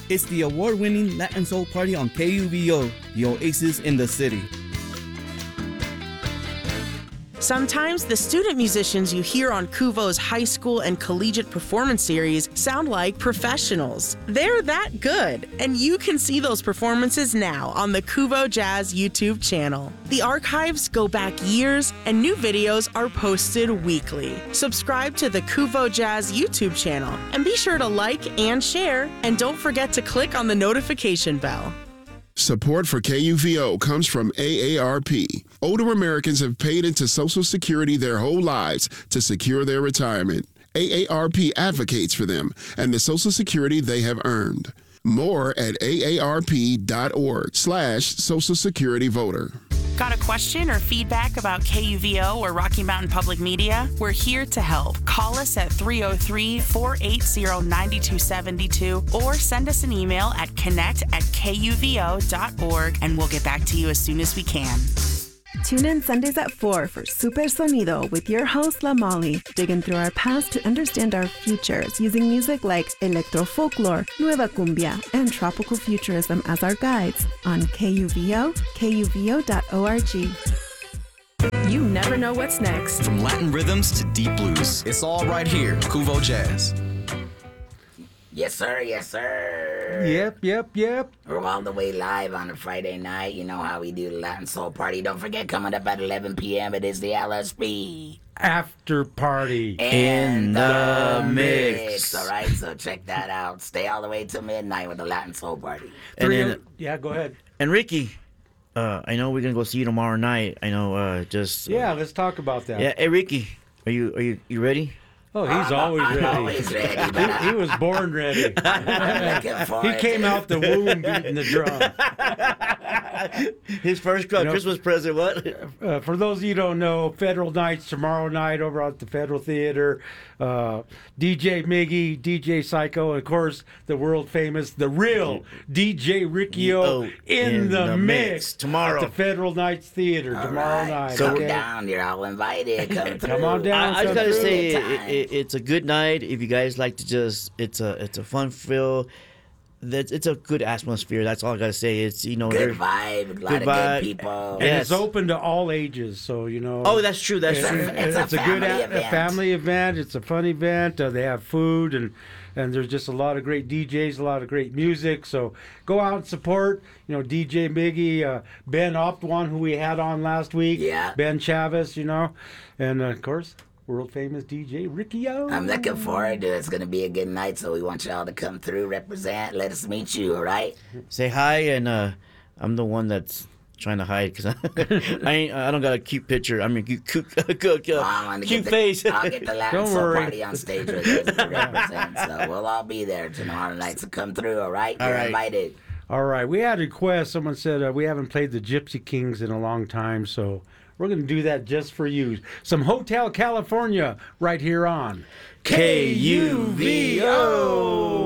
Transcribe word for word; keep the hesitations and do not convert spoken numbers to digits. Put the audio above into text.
It's the award-winning Latin Soul Party on K U V O, the oasis in the city. Sometimes the student musicians you hear on Kuvo's high school and collegiate performance series sound like professionals. They're that good, and you can see those performances now on the Kuvo Jazz YouTube channel. The archives go back years, and new videos are posted weekly. Subscribe to the Kuvo Jazz YouTube channel, and be sure to like and share, and don't forget to click on the notification bell. Support for K U V O comes from A A R P. Older Americans have paid into Social Security their whole lives to secure their retirement. A A R P advocates for them and the Social Security they have earned. More at aarp.org slash Social Security voter. Got a question or feedback about K U V O or Rocky Mountain Public Media? We're here to help. Call us at three oh three, four eight zero, nine two seven two or send us an email at connect at kuvo dot org and we'll get back to you as soon as we can. Tune in Sundays at four for Super Sonido with your host, La Molly, digging through our past to understand our futures using music like electro folklore, nueva cumbia, and tropical futurism as our guides on K U V O, K U V O dot org. You never know what's next. From Latin rhythms to deep blues, it's all right here, Kuvo Jazz. Yes, sir. Yes, sir. Yep, yep, yep. We're all the way live on a Friday night. You know how we do the Latin Soul Party. Don't forget, coming up at eleven p.m., it is the L S P. After party. In the mix. mix. All right, so check that out. Stay all the way till midnight with the Latin Soul Party. And then, yeah, go ahead. And Ricky, uh, I know we're going to go see you tomorrow night. I know, uh, just... Yeah, uh, let's talk about that. Yeah, hey, Ricky, are you, are you, you ready? Oh, he's I'm, always I'm ready. always ready. he, he was born ready. He came out the womb beating the drum. His first you know, Christmas present, what? Uh, for those of you who don't know, Federal Nights tomorrow night over at the Federal Theater. Uh, D J Miggy, D J Psycho, and of course, the world famous, the real D J Ricky O oh, in, in the, the mix. mix tomorrow At the Federal Nights Theater all tomorrow right. night. So okay? Come down, you're all invited. Come through. Come on down. I, I just gotta through. say, it, it, it's a good night. If you guys like to just, it's a, it's a fun feel. That's it's a good atmosphere. That's all I gotta say. It's you know, good vibe, a lot good of vibe. good people. And Yes. it's open to all ages, so you know. Oh, that's true. That's It's, true. it's, It's a it's a, good family a, event. a family event. It's a fun event. Uh, they have food and and there's just a lot of great D Js, a lot of great music. So go out and support. You know, D J Miggy, uh, Ben Optwan, who we had on last week. Yeah. Ben Chavez, you know, and uh, of course, world famous D J Ricky O. I'm looking forward to it. It's going to be a good night, so we want y'all to come through, represent, let us meet you, all right? Say hi, and uh, I'm the one that's trying to hide because I, I ain't I don't got a cute picture. I mean, cute, cute, cute, Oh, I'm gonna cute get the, face. I'll get the Latin Don't Soul worry. Party on stage with us to represent. So we'll all be there tomorrow night. So come through, all right? All You're right. invited. All right, we had a request. Someone said uh, we haven't played the Gypsy Kings in a long time, so we're going to do that just for you. Some Hotel California right here on K U V O.